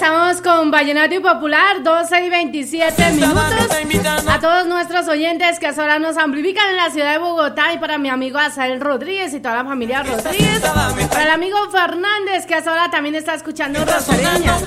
estamos con Vallenato y Popular, 12 y 27 minutos. A todos nuestros oyentes que ahora nos amplifican en la ciudad de Bogotá y para mi amigo Asael Rodríguez y toda la familia Rodríguez. Para el amigo Fernández que ahora también está escuchando Rosareña.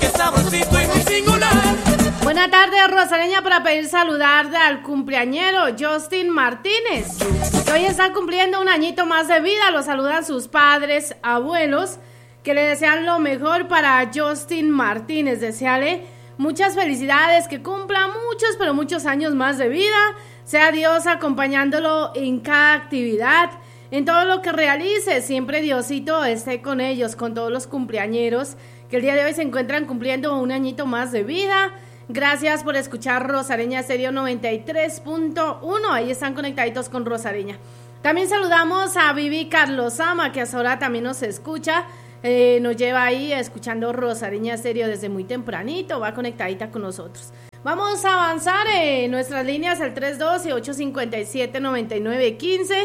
Buena tarde, Rosareña, para pedir saludar al cumpleañero Justin Martínez, que hoy está cumpliendo un añito más de vida. Lo saludan sus padres, abuelos, que le desean lo mejor para Justin Martínez. Deseale muchas felicidades, que cumpla muchos, pero muchos años más de vida. Sea Dios acompañándolo en cada actividad, en todo lo que realice. Siempre Diosito esté con ellos, con todos los cumpleañeros que el día de hoy se encuentran cumpliendo un añito más de vida. Gracias por escuchar Rosareña Estéreo 93.1. Ahí están conectaditos con Rosareña. También saludamos a Vivi Carlos Ama, que hasta ahora también nos escucha. Nos lleva ahí escuchando Rosareña Estéreo desde muy tempranito. Va conectadita con nosotros. Vamos a avanzar en nuestras líneas al 312-857-9915,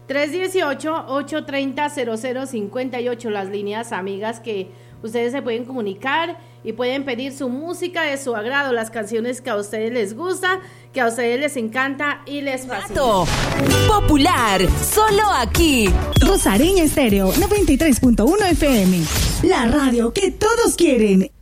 318-830-0058. Las líneas amigas que ustedes se pueden comunicar y pueden pedir su música de su agrado, las canciones que a ustedes les gusta, que a ustedes les encanta y les fascina. Popular, solo aquí. Rosareña Estéreo 93.1 FM. La radio que todos quieren.